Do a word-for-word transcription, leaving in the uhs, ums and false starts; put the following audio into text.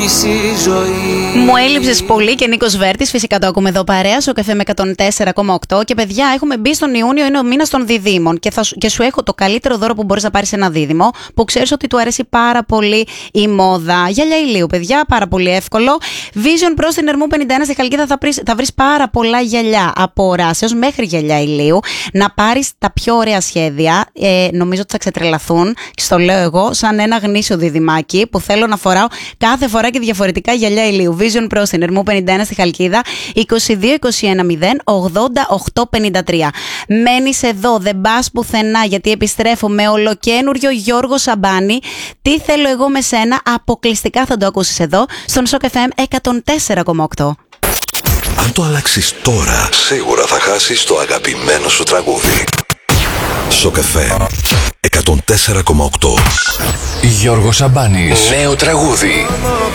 Μου έλειψες πολύ και Νίκος Βέρτης, φυσικά το ακούμε εδώ παρέα, στο Καφέ με εκατόν τέσσερα κόμμα οκτώ. Και παιδιά, έχουμε μπει στον Ιούνιο, είναι ο μήνας των διδήμων. Και, θα, και σου έχω το καλύτερο δώρο που μπορείς να πάρεις ένα δίδυμο, που ξέρεις ότι του αρέσει πάρα πολύ η μόδα. Γυαλιά ηλίου, παιδιά, πάρα πολύ εύκολο. Vision Pro στην Ερμού πενήντα ένα στη Χαλκίδα θα βρεις, θα βρεις πάρα πολλά γυαλιά από οράσεως μέχρι γυαλιά ηλίου. Να πάρεις τα πιο ωραία σχέδια. Ε, νομίζω ότι θα ξετρελαθούν. Και στο λέω εγώ, σαν ένα γνήσιο διδυμάκι που θέλω να φοράω κάθε φορά και διαφορετικά γυαλιά ηλίου. Vision Pro στην Ερμού πενήντα ένα στη Χαλκίδα, είκοσι δύο είκοσι ένα μηδέν ογδόντα οκτώ πενήντα τρία. Μένεις εδώ, δεν πας πουθενά, γιατί επιστρέφω με ολοκένουργιο Γιώργο Σαμπάνη. Τι θέλω εγώ με σένα, αποκλειστικά θα το ακούσεις εδώ, στον Σοκ εφ εμ εκατόν τέσσερα κόμμα οκτώ. Αν το αλλάξεις τώρα, σίγουρα θα χάσεις το αγαπημένο σου τραγούδι. Σοκ εφ εμ εκατόν τέσσερα κόμμα οκτώ. Γιώργος Σαμπάνης. Νέο τραγούδι.